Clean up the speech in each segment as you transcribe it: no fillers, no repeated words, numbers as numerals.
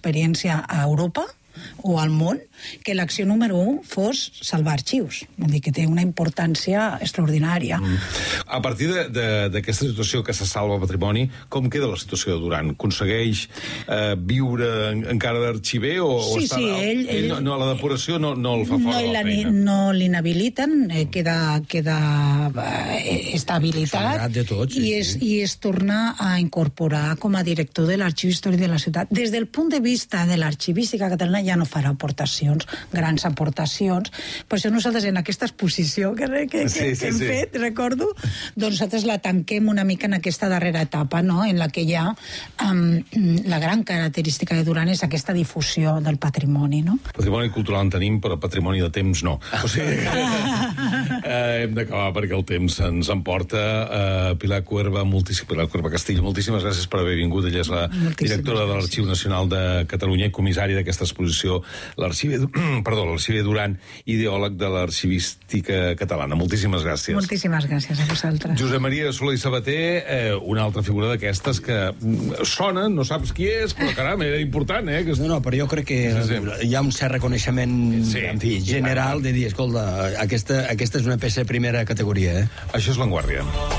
experiència a Europa o al món, que l'acció número 1 fos salvar arxius. Vull dir que té una importància extraordinària. A partir d'aquesta situació que se salva patrimoni, com queda la situació de Duran? Aconsegueix viure encara d'arxiver o sí, està... Sí, ell... No, la depuració no el fa fora de la feina. No l'inhabiliten, està habilitat i es torna a incorporar com a director de l'Arxiu Històric de la ciutat. Des del punt de vista de l'arxivística catalana ja no farà grans aportacions. Per això nosaltres en aquesta exposició que hem fet, recordo, doncs nosaltres la tanquem una mica en aquesta darrera etapa, no?, en la que hi ha la gran característica de Duran és aquesta difusió del patrimoni, no? Patrimoni cultural en tenim, però patrimoni de temps no. O sigui, hem d'acabar perquè el temps ens emporta. Pilar Cuerva Castillo, moltíssimes gràcies per haver vingut. Ella és la directora de l'Arxiu Nacional de Catalunya i comissària d'aquesta exposició, l'arxiver Duran, ideòleg de l'arxivística catalana. Moltíssimes gràcies. Moltíssimes gràcies a vosaltres. Josep Maria Soler i Sabater, una altra figura d'aquestes que sona, no saps qui és, però caram, era important, eh? No, però jo crec que hi ha un cert reconeixement general de dir, escolta, aquesta és una peça de primera categoria, eh? Això és L'Enguàrdia.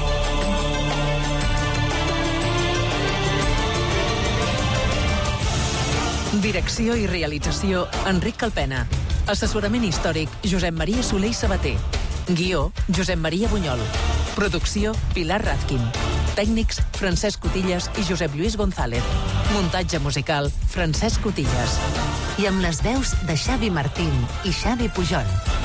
Direcció i realització, Enric Calpena. Assessorament històric, Josep Maria Soler i Sabater. Guió, Josep Maria Bunyol. Producció, Pilar Razkin. Tècnics, Francesc Cotillas i Josep Lluís González. Muntatge musical, Francesc Cotillas. I amb les veus de Xavi Martín i Xavi Pujol.